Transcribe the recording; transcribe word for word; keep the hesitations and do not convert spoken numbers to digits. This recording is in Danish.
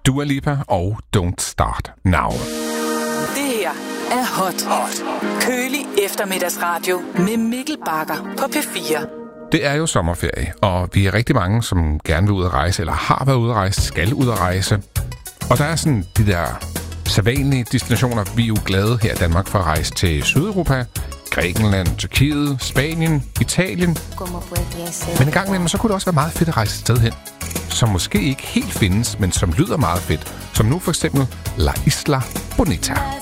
Dua Lipa og Don't Start Now. Det her er Hot. Hot. Kølig eftermiddagsradio med Mikkel Bagger på P fire. Det er jo sommerferie, og vi er rigtig mange, som gerne vil ud at rejse, eller har været ude at rejse, skal ud at rejse. Og der er sådan de der sædvanlige destinationer. Vi er jo glade her i Danmark for at rejse til Sydeuropa, Grækenland, Tyrkiet, Spanien, Italien. Men en gang imellem, så kunne det også være meget fedt at rejse et sted hen, som måske ikke helt findes, men som lyder meget fedt. Som nu for eksempel La Isla Bonita.